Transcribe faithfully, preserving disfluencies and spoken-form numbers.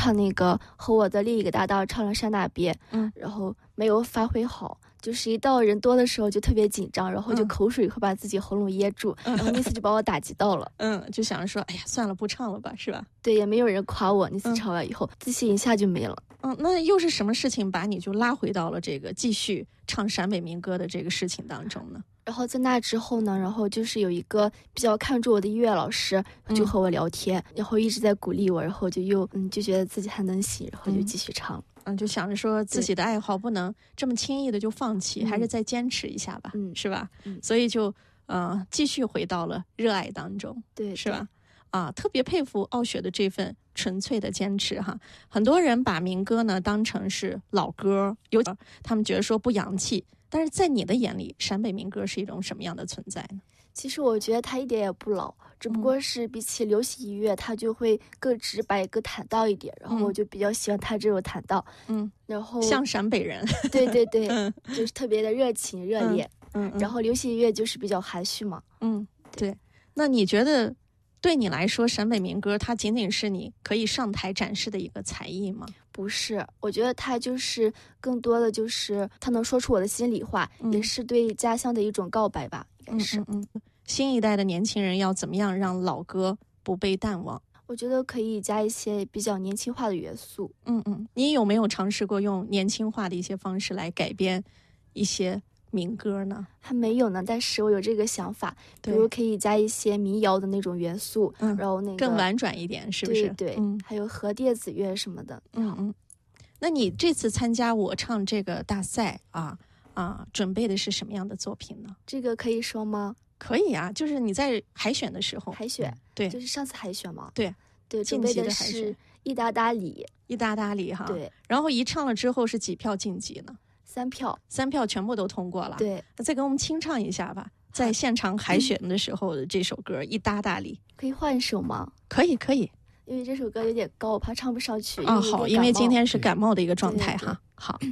唱那个和我的另一个搭档唱了《山大别》， 嗯， 然后没有发挥好，就是一到人多的时候就特别紧张，然后就口水会把自己喉咙噎住， 嗯、 然后那次就把我打击到了。 嗯，就想着说，哎呀，算了，不唱了吧，是吧？ 对，也没有人夸我，那次唱完以后、嗯、自信一下就没了。 嗯，那又是什么事情把你就拉回到了这个继续唱陕北民歌的这个事情当中呢？ 然后在那之后呢，然后就是有一个比较看重我的音乐老师就和我聊天、嗯、然后一直在鼓励我，然后就又嗯就觉得自己还能行，然后就继续唱。 嗯，就想着说自己的爱好不能这么轻易的就放弃，还是再坚持一下吧， 嗯， 是吧？ 嗯， 所以就呃继续回到了热爱当中， 对， 是吧？啊，特别佩服傲雪的这份纯粹的坚持哈。很多人把民歌呢当成是老歌，有他们觉得说不洋气，但是在你的眼里，陕北民歌是一种什么样的存在呢？ 其实我觉得它一点也不老，只不过是比起流行音乐，它就会更直白、更坦荡一点。然后我就比较喜欢它这种坦荡， 嗯， 然后像陕北人， 对对对， 嗯、 就是特别的热情热烈。 嗯，嗯然后流行音乐就是比较含蓄嘛。 嗯，对。那你觉得对你来说，陕北民歌它仅仅是你可以上台展示的一个才艺吗？ 不是，我觉得它就是更多的就是它能说出我的心里话， 嗯、 也是对家乡的一种告白吧。应该是嗯嗯嗯，新一代的年轻人要怎么样让老歌不被淡忘？ 我觉得可以加一些比较年轻化的元素。 嗯嗯，你有没有尝试过用年轻化的一些方式来改编一些民歌呢？ 还没有呢，但是我有这个想法，比如可以加一些民谣的那种元素， 嗯、 然后那个更婉转一点，是不是？ 对对， 嗯， 还有和电子乐什么的。 嗯嗯，那你这次参加我唱这个大赛啊啊，准备的是什么样的作品呢？ 这个可以说吗？ 可以啊，就是你在海选的时候， 海选， 对， 就是上次海选嘛， 对对，准备的是一哒哒里， 一哒哒里哈， 对， 然后一唱了之后是几票晋级呢？ 三票， 三票全部都通过了。 对， 那再给我们清唱一下吧，在现场海选的时候的这首歌《一哒哒里》， 可以换一首吗？ 可以，可以， 因为这首歌有点高，我怕唱不上去。 啊，好，因为今天是感冒的一个状态哈，好。